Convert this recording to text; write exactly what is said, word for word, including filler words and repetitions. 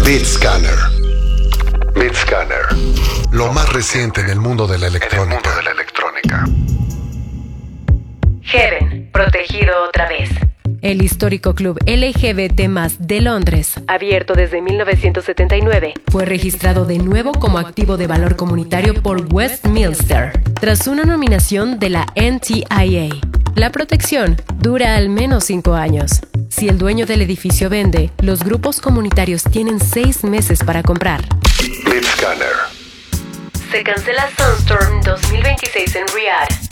BitScanner. BitScanner. Lo más reciente en el mundo de la electrónica. En el mundo de la electrónica. Heaven, protegido otra vez. El histórico club L G B T más de Londres, abierto desde mil novecientos setenta y nueve, fue registrado de nuevo como activo de valor comunitario por Westminster, tras una nominación de la N T I A. La protección dura al menos cinco años. Si el dueño del edificio vende, los grupos comunitarios tienen seis meses para comprar. BitScanner. Se cancela Sunstorm dos mil veintiséis en Riyadh.